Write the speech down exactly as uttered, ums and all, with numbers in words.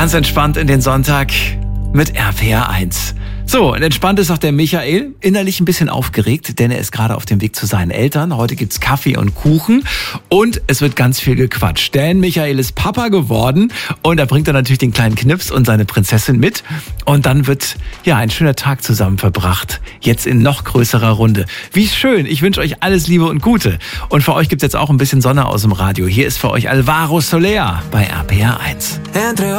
Ganz entspannt in den Sonntag mit R P R eins. So, und entspannt ist auch der Michael, innerlich ein bisschen aufgeregt, denn er ist gerade auf dem Weg zu seinen Eltern. Heute gibt's Kaffee und Kuchen und es wird ganz viel gequatscht, denn Michael ist Papa geworden und da bringt er natürlich den kleinen Knips und seine Prinzessin mit und dann wird ja ein schöner Tag zusammen verbracht, jetzt in noch größerer Runde. Wie schön, ich wünsche euch alles Liebe und Gute und für euch gibt's jetzt auch ein bisschen Sonne aus dem Radio. Hier ist für euch Alvaro Soler bei R P R eins.